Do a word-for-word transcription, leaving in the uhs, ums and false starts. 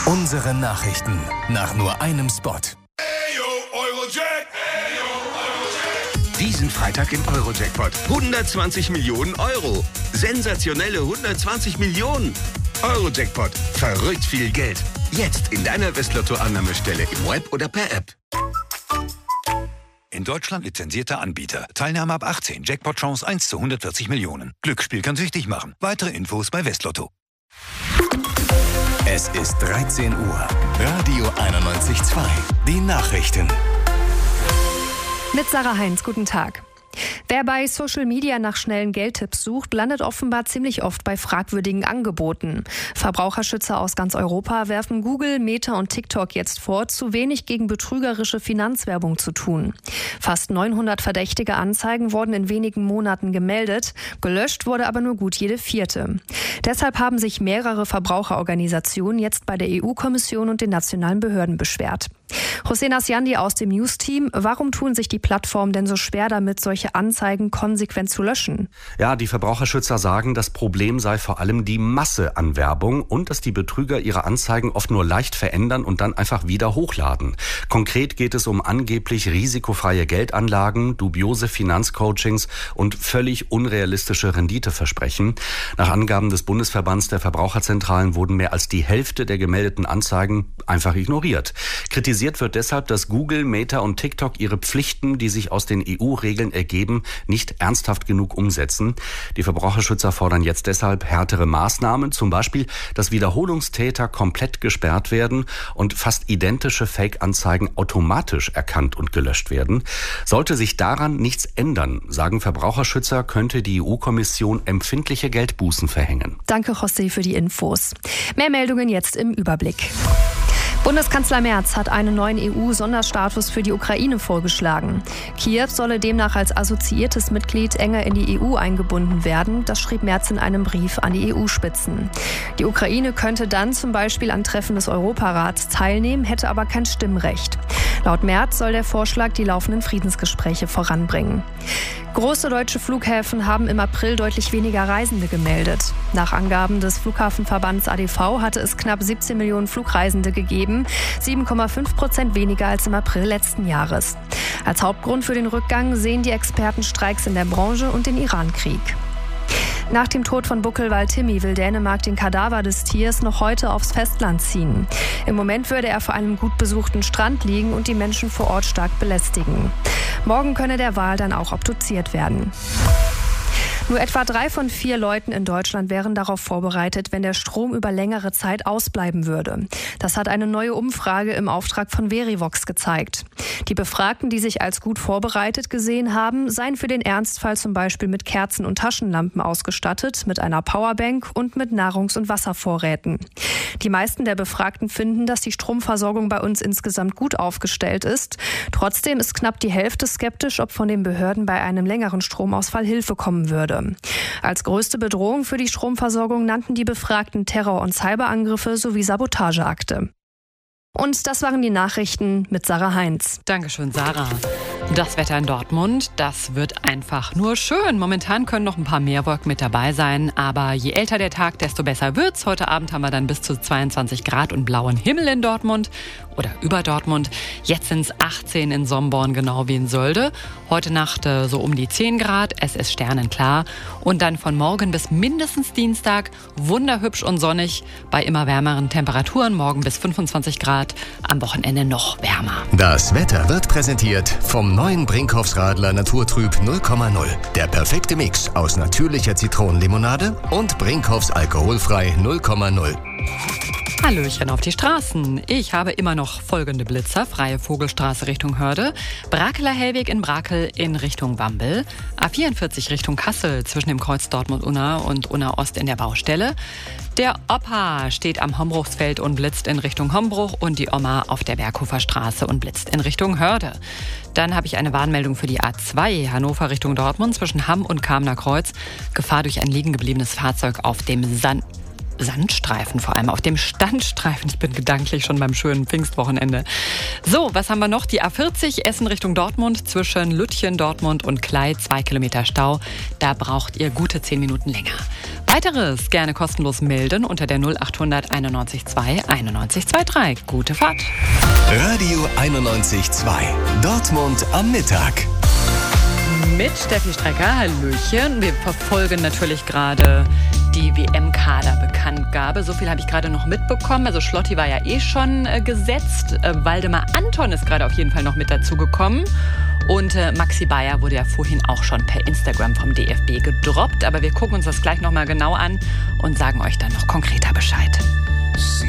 Unsere Nachrichten nach nur einem Spot. Diesen Freitag im Euro-Jackpot. hundertzwanzig Millionen Euro. Sensationelle hundertzwanzig Millionen. Euro-Jackpot. Verrückt viel Geld. Jetzt in deiner Westlotto-Annahmestelle im Web oder per App. In Deutschland lizenzierter Anbieter. Teilnahme ab achtzehn. Jackpot-Chance eins zu hundertvierzig Millionen. Glücksspiel kann süchtig machen. Weitere Infos bei Westlotto. Es ist dreizehn Uhr. Radio einundneunzig Komma zwei. Die Nachrichten. Mit Sarah Heinz, guten Tag. Wer bei Social Media nach schnellen Geldtipps sucht, landet offenbar ziemlich oft bei fragwürdigen Angeboten. Verbraucherschützer aus ganz Europa werfen Google, Meta und TikTok jetzt vor, zu wenig gegen betrügerische Finanzwerbung zu tun. Fast neunhundert verdächtige Anzeigen wurden in wenigen Monaten gemeldet. Gelöscht wurde aber nur gut jede vierte. Deshalb haben sich mehrere Verbraucherorganisationen jetzt bei der E U-Kommission und den nationalen Behörden beschwert. Hossein Asjandi aus dem News-Team. Warum tun sich die Plattformen denn so schwer damit, solche Anzeigen konsequent zu löschen? Ja, die Verbraucherschützer sagen, das Problem sei vor allem die Masse an Werbung und dass die Betrüger ihre Anzeigen oft nur leicht verändern und dann einfach wieder hochladen. Konkret geht es um angeblich risikofreie Geldanlagen, dubiose Finanzcoachings und völlig unrealistische Renditeversprechen. Nach Angaben des Bundesverbands der Verbraucherzentralen wurden mehr als die Hälfte der gemeldeten Anzeigen einfach ignoriert. Kritisiert wird deshalb, dass Google, Meta und TikTok ihre Pflichten, die sich aus den E U-Regeln ergeben, nicht ernsthaft genug umsetzen. Die Verbraucherschützer fordern jetzt deshalb härtere Maßnahmen, zum Beispiel, dass Wiederholungstäter komplett gesperrt werden und fast identische Fake-Anzeigen automatisch erkannt und gelöscht werden. Sollte sich daran nichts ändern, sagen Verbraucherschützer, könnte die E U-Kommission empfindliche Geldbußen verhängen. Danke, José, für die Infos. Mehr Meldungen jetzt im Überblick. Bundeskanzler Merz hat einen neuen E U-Sonderstatus für die Ukraine vorgeschlagen. Kiew solle demnach als assoziiertes Mitglied enger in die E U eingebunden werden. Das schrieb Merz in einem Brief an die E U-Spitzen. Die Ukraine könnte dann zum Beispiel an Treffen des Europarats teilnehmen, hätte aber kein Stimmrecht. Laut Merz soll der Vorschlag die laufenden Friedensgespräche voranbringen. Große deutsche Flughäfen haben im April deutlich weniger Reisende gemeldet. Nach Angaben des Flughafenverbands A D V hatte es knapp siebzehn Millionen Flugreisende gegeben, sieben Komma fünf Prozent weniger als im April letzten Jahres. Als Hauptgrund für den Rückgang sehen die Experten Streiks in der Branche und den Irankrieg. Nach dem Tod von Buckelwal-Timmy will Dänemark den Kadaver des Tiers noch heute aufs Festland ziehen. Im Moment würde er vor einem gut besuchten Strand liegen und die Menschen vor Ort stark belästigen. Morgen könne der Wal dann auch obduziert werden. Nur etwa drei von vier Leuten in Deutschland wären darauf vorbereitet, wenn der Strom über längere Zeit ausbleiben würde. Das hat eine neue Umfrage im Auftrag von Verivox gezeigt. Die Befragten, die sich als gut vorbereitet gesehen haben, seien für den Ernstfall zum Beispiel mit Kerzen und Taschenlampen ausgestattet, mit einer Powerbank und mit Nahrungs- und Wasservorräten. Die meisten der Befragten finden, dass die Stromversorgung bei uns insgesamt gut aufgestellt ist. Trotzdem ist knapp die Hälfte skeptisch, ob von den Behörden bei einem längeren Stromausfall Hilfe kommen würde. Als größte Bedrohung für die Stromversorgung nannten die Befragten Terror- und Cyberangriffe sowie Sabotageakte. Und das waren die Nachrichten mit Sarah Heinz. Dankeschön, Sarah. Das Wetter in Dortmund, das wird einfach nur schön. Momentan können noch ein paar mehr Wolken mit dabei sein, aber je älter der Tag, desto besser wird's. Heute Abend haben wir dann bis zu zweiundzwanzig Grad und blauen Himmel in Dortmund oder über Dortmund. Jetzt sind es achtzehn in Somborn, genau wie in Sölde. Heute Nacht äh, so um die zehn Grad, es ist sternenklar. Und dann von morgen bis mindestens Dienstag wunderhübsch und sonnig bei immer wärmeren Temperaturen. Morgen bis fünfundzwanzig Grad, am Wochenende noch wärmer. Das Wetter wird präsentiert vom neuen Brinkhoffs Radler Naturtrüb null Komma null. Der perfekte Mix aus natürlicher Zitronenlimonade und Brinkhoffs alkoholfrei null Komma null. Hallöchen auf die Straßen. Ich habe immer noch folgende Blitzer. Freie Vogelstraße Richtung Hörde, Brakeler Hellweg in Brakel in Richtung Wambel, A vierundvierzig Richtung Kassel zwischen dem Kreuz Dortmund-Unna und Unna-Ost in der Baustelle. Der Opa steht am Hombruchsfeld und blitzt in Richtung Hombruch und die Oma auf der Berghofer Straße und blitzt in Richtung Hörde. Dann habe ich eine Warnmeldung für die A zwei Hannover Richtung Dortmund zwischen Hamm und Kamener Kreuz. Gefahr durch ein liegen gebliebenes Fahrzeug auf dem Sand. Sandstreifen, vor allem auf dem Standstreifen. Ich bin gedanklich schon beim schönen Pfingstwochenende. So, was haben wir noch? Die A vierzig Essen Richtung Dortmund zwischen Lütchen, Dortmund und Klei. Zwei Kilometer Stau. Da braucht ihr gute zehn Minuten länger. Weiteres gerne kostenlos melden unter der null achthundert einundneunzig zwei einundneunzig zweiunddreißig. Gute Fahrt. Radio einundneunzig Komma zwei. Dortmund am Mittag. Mit Steffi Strecker, hallöchen. Wir verfolgen natürlich gerade die W M-Kader-Bekanntgabe. So viel habe ich gerade noch mitbekommen. Also Schlotti war ja eh schon äh, gesetzt. Äh, Waldemar Anton ist gerade auf jeden Fall noch mit dazugekommen. Und äh, Maxi Bayer wurde ja vorhin auch schon per Instagram vom D F B gedroppt. Aber wir gucken uns das gleich nochmal genau an und sagen euch dann noch konkreter Bescheid.